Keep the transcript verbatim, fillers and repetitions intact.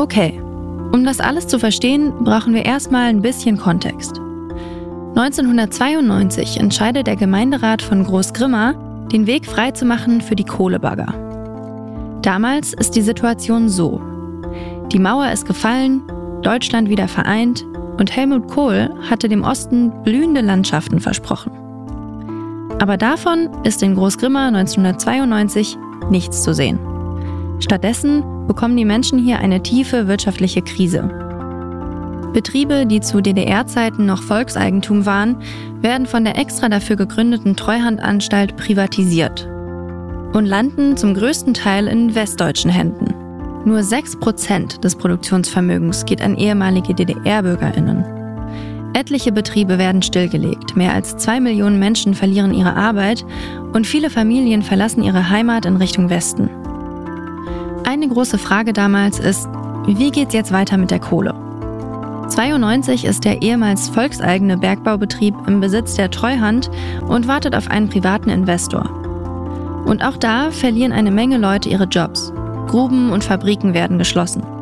Okay, um das alles zu verstehen, brauchen wir erstmal ein bisschen Kontext. neunzehnhundertzweiundneunzig entscheidet der Gemeinderat von Großgrimma, den Weg freizumachen für die Kohlebagger. Damals ist die Situation so: Die Mauer ist gefallen, Deutschland wieder vereint und Helmut Kohl hatte dem Osten blühende Landschaften versprochen. Aber davon ist in Großgrimma neunzehnhundertzweiundneunzig nichts zu sehen. Stattdessen bekommen die Menschen hier eine tiefe wirtschaftliche Krise. Betriebe, die zu D D R-Zeiten noch Volkseigentum waren, werden von der extra dafür gegründeten Treuhandanstalt privatisiert und landen zum größten Teil in westdeutschen Händen. Nur sechs Prozent des Produktionsvermögens geht an ehemalige D D R-BürgerInnen. Etliche Betriebe werden stillgelegt, mehr als zwei Millionen Menschen verlieren ihre Arbeit und viele Familien verlassen ihre Heimat in Richtung Westen. Eine große Frage damals ist, wie geht's jetzt weiter mit der Kohle? zweiundneunzig ist der ehemals volkseigene Bergbaubetrieb im Besitz der Treuhand und wartet auf einen privaten Investor. Und auch da verlieren eine Menge Leute ihre Jobs. Gruben und Fabriken werden geschlossen.